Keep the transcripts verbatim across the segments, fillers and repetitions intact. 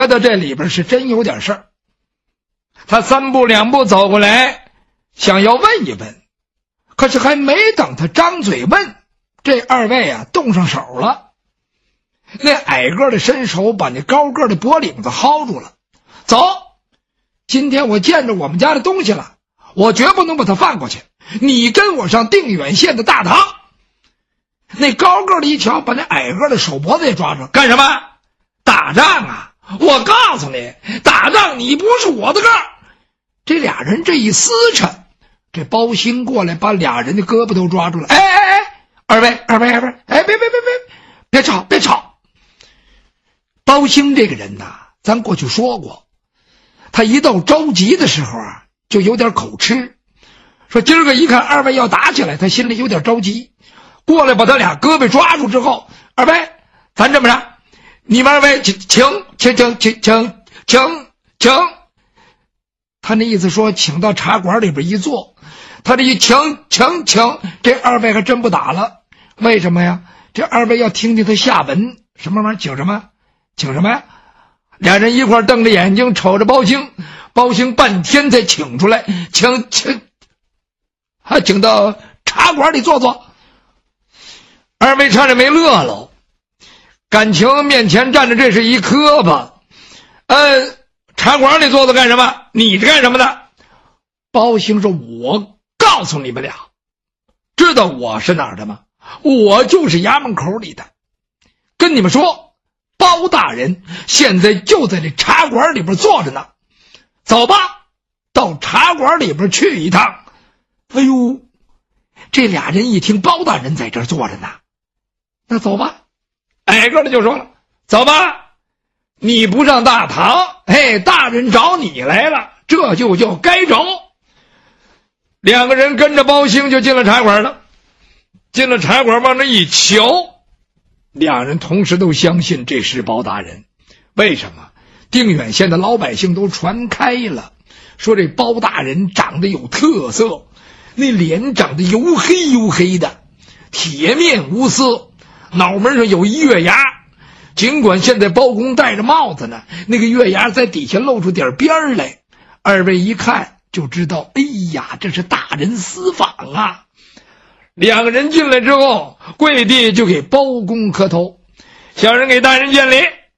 觉得这里边是真有点事儿。他三步两步走过来，想要问一问，可是还没等他张嘴问，这二位啊动上手了。那矮个的伸手把那高个的脖领子薅住了。走，今天我见着我们家的东西了，我绝不能把它放过去，你跟我上定远县的大堂。那高个的一瞧，把那矮个的手脖子也抓住。干什么？打仗啊！我告诉你，打仗你不是我的个儿。这俩人这一撕扯，这包兴过来把俩人的胳膊都抓住了。哎哎哎，二位二位二位，哎别别别别别吵别吵。包兴这个人呐，咱过去说过，他一到着急的时候啊，就有点口吃。说今儿个一看二位要打起来，他心里有点着急，过来把他俩胳膊抓住之后，二位，咱这么着，你们二位请请请请请请请请，他那意思说请到茶馆里边一坐，他这一请请请，这二位还真不打了。为什么呀？这二位要听听他下文，什么玩意儿？请什么？请什么呀？俩人一块瞪着眼睛瞅着包兴，包兴半天才请出来，请请，还请到茶馆里坐坐。二位差点没乐喽，感情面前站着这是一磕巴。呃，茶馆里坐坐干什么？你是干什么的？包兴说：我告诉你们俩，知道我是哪儿的吗？我就是衙门口里的。跟你们说，包大人现在就在这茶馆里边坐着呢。走吧，到茶馆里边去一趟。哎呦，这俩人一听包大人在这儿坐着呢，那走吧。矮个的就说了：走吧，你不上大堂，嘿，大人找你来了，这就叫该着。两个人跟着包兴就进了茶馆了。进了茶馆往那一瞧，两人同时都相信这是包大人。为什么？定远县的老百姓都传开了，说这包大人长得有特色，那脸长得黝黑黝黑的，铁面无私，脑门上有一月牙，尽管现在包公戴着帽子呢，那个月牙在底下露出点边来。二位一看就知道，哎呀，这是大人私访啊。两个人进来之后，跪地就给包公磕头：小人给大人见礼。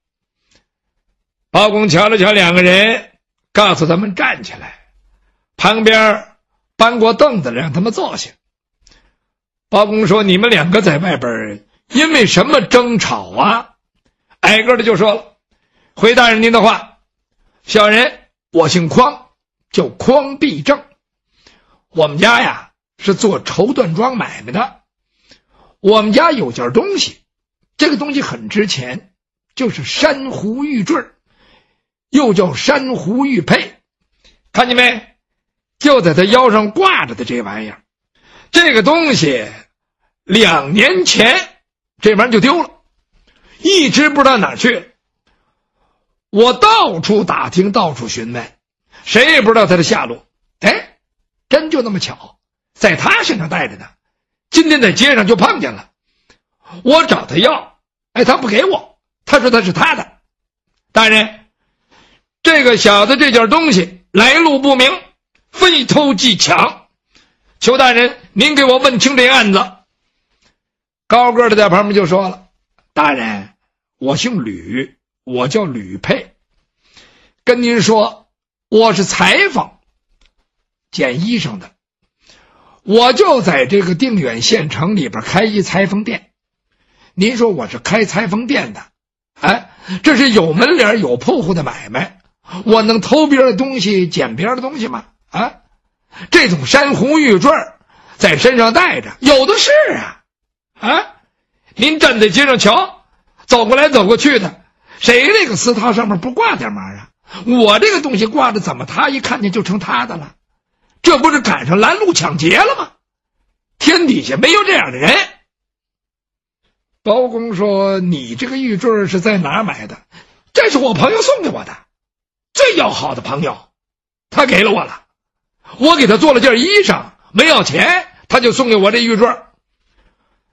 包公瞧了瞧两个人，告诉他们站起来，旁边搬过凳子让他们坐下。包公说：你们两个在外边因为什么争吵啊？矮个的就说了：回大人您的话，小人我姓匡，叫匡必正，我们家呀是做绸缎庄买卖的。我们家有件东西，这个东西很值钱，就是珊瑚玉坠，又叫珊瑚玉佩。看见没？就在他腰上挂着的这玩意儿。这个东西两年前这玩意儿就丢了，一直不知道哪儿去。我到处打听，到处询问，谁也不知道他的下落。哎，真就那么巧，在他身上带着呢。今天在街上就碰见了，我找他要，哎，他不给我，他说他是他的。大人，这个小子这件东西来路不明，非偷即抢，求大人您给我问清这案子。高个的在旁边就说了：大人，我姓吕，我叫吕佩，跟您说，我是裁缝，捡衣裳的。我就在这个定远县城里边开一裁缝店。您说我是开裁缝店的，哎，这是有门脸有铺户的买卖，我能偷别人的东西捡别人的东西吗？啊，这种珊瑚玉坠在身上带着有的是啊。啊，您站在街上瞧，走过来走过去的，谁那个丝绦上面不挂点嘛啊？我这个东西挂着，怎么他一看见就成他的了？这不是赶上拦路抢劫了吗？天底下没有这样的人。包公说：你这个玉坠是在哪儿买的？这是我朋友送给我的，最要好的朋友，他给了我了，我给他做了件衣裳，没要钱，他就送给我这玉坠。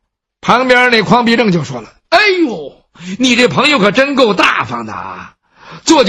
旁边那匡必正就说了：哎呦，你这朋友可真够大方的啊！ 坐